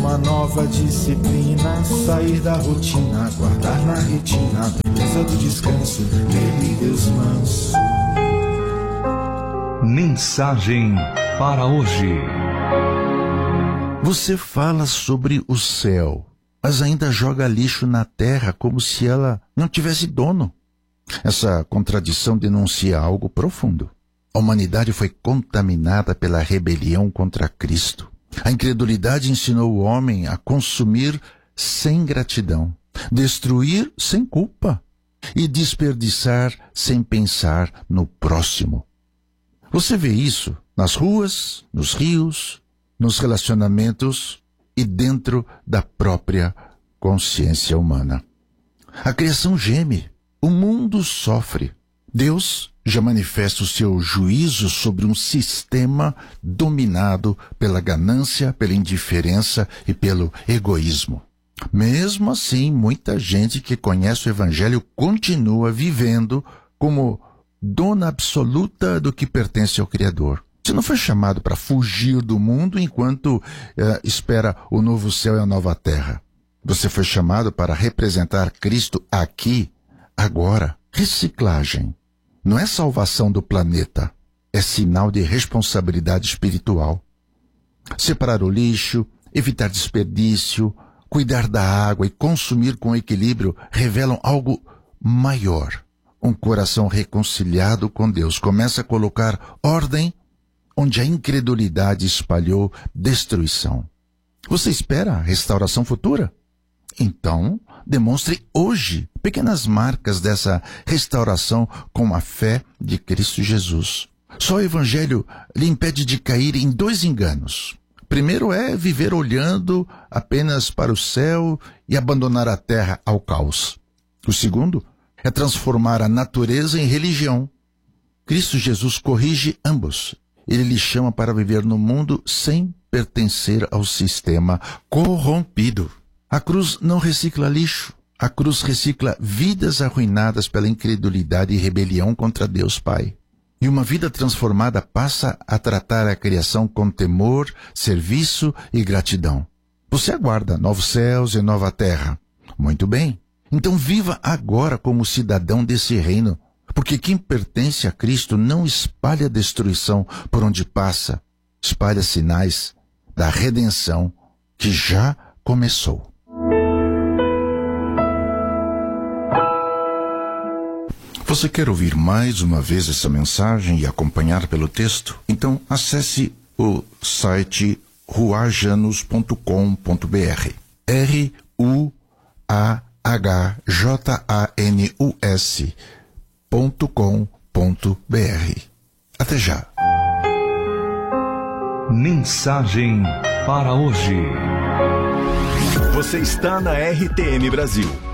uma nova disciplina, sair da rotina, guardar na retina a beleza do descanso, nele Deus manso. Mensagem para hoje. Você fala sobre o céu, mas ainda joga lixo na terra como se ela não tivesse dono. Essa contradição denuncia algo profundo. A humanidade foi contaminada pela rebelião contra Cristo. A incredulidade ensinou o homem a consumir sem gratidão, destruir sem culpa e desperdiçar sem pensar no próximo. Você vê isso nas ruas, nos rios, nos relacionamentos e dentro da própria consciência humana. A criação geme, o mundo sofre. Deus já manifesta o seu juízo sobre um sistema dominado pela ganância, pela indiferença e pelo egoísmo. Mesmo assim, muita gente que conhece o Evangelho continua vivendo como dona absoluta do que pertence ao Criador. Você não foi chamado para fugir do mundo enquanto espera o novo céu e a nova terra. Você foi chamado para representar Cristo aqui, agora. Reciclagem não é salvação do planeta, é sinal de responsabilidade espiritual. Separar o lixo, evitar desperdício, cuidar da água e consumir com equilíbrio revelam algo maior. Um coração reconciliado com Deus começa a colocar ordem onde a incredulidade espalhou destruição. Você espera a restauração futura? Então, demonstre hoje pequenas marcas dessa restauração com a fé de Cristo Jesus. Só o Evangelho lhe impede de cair em 2 enganos. Primeiro é viver olhando apenas para o céu e abandonar a terra ao caos. O segundo é transformar a natureza em religião. Cristo Jesus corrige ambos. Ele lhe chama para viver no mundo sem pertencer ao sistema corrompido. A cruz não recicla lixo. A cruz recicla vidas arruinadas pela incredulidade e rebelião contra Deus Pai. E uma vida transformada passa a tratar a criação com temor, serviço e gratidão. Você aguarda novos céus e nova terra. Muito bem. Então viva agora como cidadão desse reino, porque quem pertence a Cristo não espalha destruição por onde passa, espalha sinais da redenção que já começou. Você quer ouvir mais uma vez essa mensagem e acompanhar pelo texto? Então acesse o site ruajanus.com.br. ruajanus.com.br. Até já. Mensagem para hoje. Você está na RTM Brasil.